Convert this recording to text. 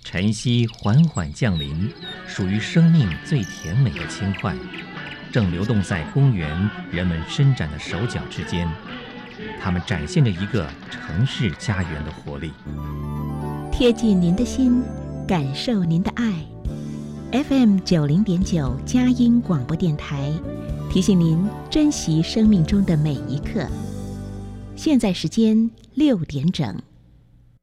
晨曦缓缓降临，属于生命最甜美的轻快，正流动在公园人们伸展的手脚之间。它们展现着一个城市家园的活力， 贴近您的心，感受您的爱。FM90.9佳音广播电台提醒您珍惜生命中的每一刻。现在时间6点整。